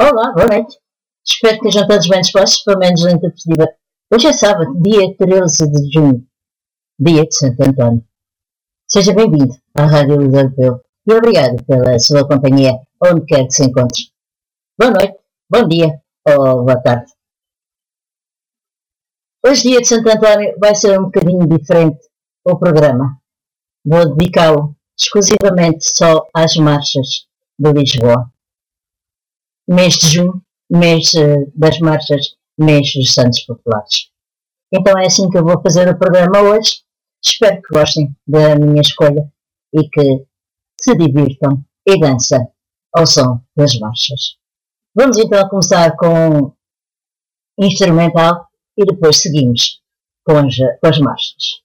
Olá, boa noite. Espero que estejam todos bem dispostos, pelo menos dentro do possível. Hoje é sábado, dia 13 de junho, dia de Santo António. Seja bem-vindo à Rádio Luz Europeu e obrigado pela sua companhia, onde quer que se encontre. Boa noite, bom dia ou boa tarde. Hoje, dia de Santo António, vai ser um bocadinho diferente o programa. Vou dedicá-lo exclusivamente só às marchas de Lisboa. Mês de junho, mês das marchas, mês dos Santos Populares. Então é assim que eu vou fazer o programa hoje. Espero que gostem da minha escolha e que se divirtam e dançem ao som das marchas. Vamos então começar com instrumental e depois seguimos com as marchas.